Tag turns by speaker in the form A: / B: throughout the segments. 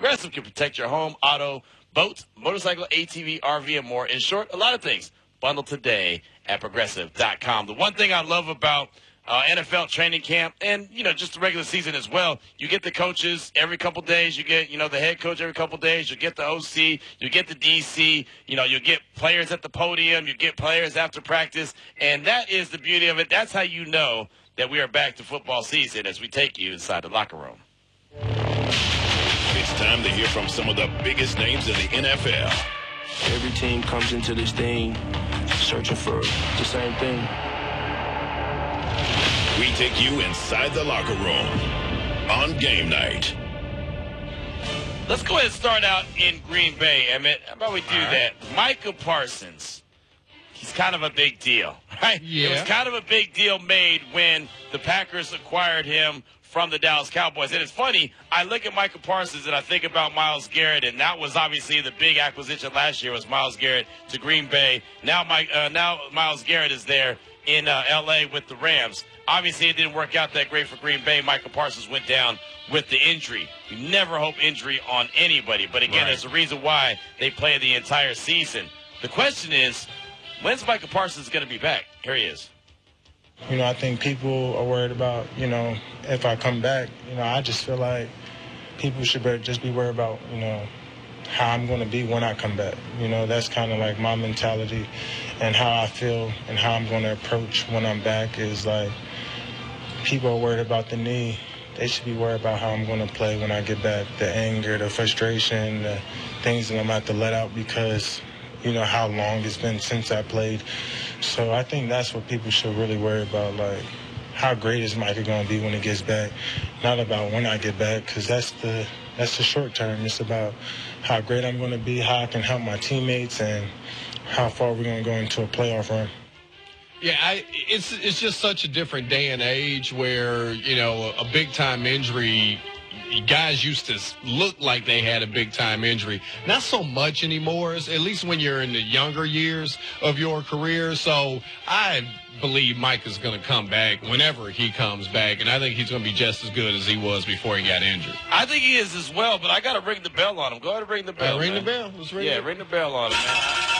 A: Progressive can protect your home, auto, boat, motorcycle, ATV, RV, and more. In short, a lot of things. Bundle today at Progressive.com. The one thing I love about NFL training camp and, just the regular season as well, you get the coaches every couple days. You get, the head coach every couple days. You get the OC. You get the DC. You get players at the podium. You get players after practice. And that is the beauty of it. That's how you know that we are back to football season as we take you inside the locker room.
B: It's time to hear from some of the biggest names in the NFL.
C: Every team comes into this thing searching for the same thing.
B: We take you inside the locker room on game night.
A: Let's go ahead and start out in Green Bay, Emmett. How about we do that? Micah Parsons. He's kind of a big deal, right?
D: Yeah.
A: It was kind of a big deal made when the Packers acquired him from the Dallas Cowboys. And it's funny, I look at Micah Parsons and I think about Myles Garrett, and that was obviously the big acquisition last year was Myles Garrett to Green Bay. Now Myles Garrett is there in L.A. with the Rams. Obviously, it didn't work out that great for Green Bay. Micah Parsons went down with the injury. You never hope injury on anybody. But, again, There's a reason why they play the entire season. The question is, when's Micah Parsons going to be back? Here he is.
E: I think people are worried about, if I come back. I just feel like people should just be worried about, how I'm going to be when I come back. That's kind of like my mentality and how I feel and how I'm going to approach when I'm back is like people are worried about the knee. They should be worried about how I'm going to play when I get back. The anger, the frustration, the things that I'm going to have to let out because, how long it's been since I played. So I think that's what people should really worry about, like how great is Micah going to be when he gets back, not about when I get back, because that's the short term. It's about how great I'm going to be, how I can help my teammates, and how far we're going to go into a playoff run.
D: Yeah, it's just such a different day and age where, a big-time injury, guys used to look like they had a big-time injury. Not so much anymore, at least when you're in the younger years of your career. So I believe Mike is going to come back whenever he comes back, and I think he's going to be just as good as he was before he got injured.
A: I think he is as well, but I got to ring the bell on him. Go ahead and ring the bell,
D: Ring the bell. Let's ring it.
A: Ring the bell on him, man.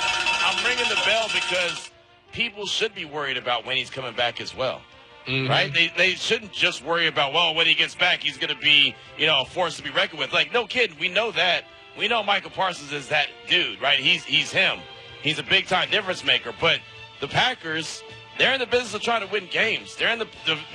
A: I'm ringing the bell because people should be worried about when he's coming back as well. Mm-hmm. Right? They shouldn't just worry about, when he gets back, he's going to be, a force to be reckoned with. Like, no kidding. We know that. We know Micah Parsons is that dude, right? He's him. He's a big-time difference maker. But the Packers, they're in the business of trying to win games. They're in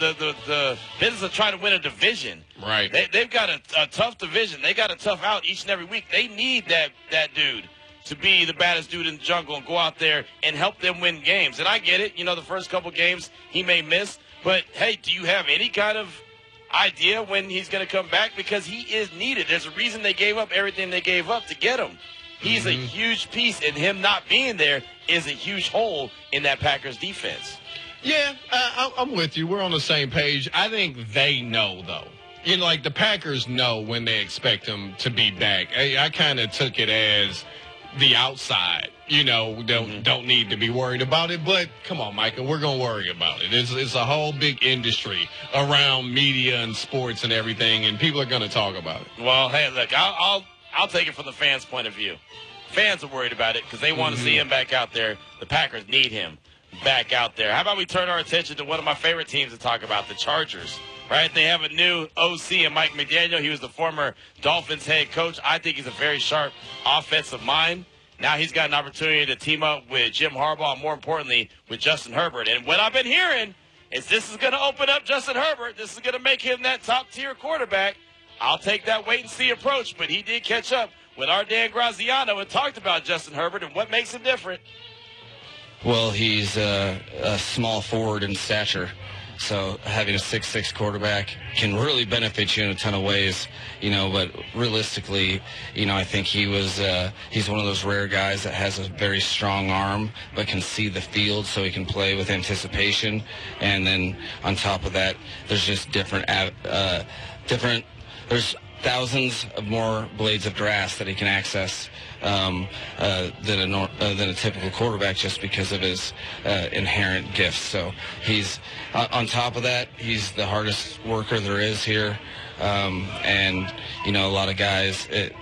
A: the business of trying to win a division.
D: Right.
A: They've got a tough division. They got a tough out each and every week. They need that dude to be the baddest dude in the jungle and go out there and help them win games. And I get it. The first couple games he may miss. But, hey, do you have any kind of idea when he's going to come back? Because he is needed. There's a reason they gave up everything they gave up to get him. He's a huge piece, and him not being there is a huge hole in that Packers defense.
D: Yeah, I'm with you. We're on the same page. I think they know, though. The Packers know when they expect him to be back. I kind of took it as the outside, don't need to be worried about it. But come on, Micah, we're going to worry about it. It's a whole big industry around media and sports and everything, and people are going to talk about it.
A: Well, hey, look, I'll take it from the fans' point of view. Fans are worried about it because they want to see him back out there. The Packers need him back out there. How about we turn our attention to one of my favorite teams to talk about, the Chargers? Right, they have a new OC in Mike McDaniel. He was the former Dolphins head coach. I think he's a very sharp offensive mind. Now he's got an opportunity to team up with Jim Harbaugh, and more importantly, with Justin Herbert. And what I've been hearing is this is going to open up Justin Herbert. This is going to make him that top-tier quarterback. I'll take that wait-and-see approach, but he did catch up with our Dan Graziano and talked about Justin Herbert and what makes him different.
F: Well, he's a small forward in stature. So having a 6'6" quarterback can really benefit you in a ton of ways, but realistically, I think he's one of those rare guys that has a very strong arm but can see the field so he can play with anticipation. And then on top of that, there's just there's thousands of more blades of grass that he can access than a typical quarterback just because of his inherent gifts. So he's on top of that, he's the hardest worker there is here. And a lot of guys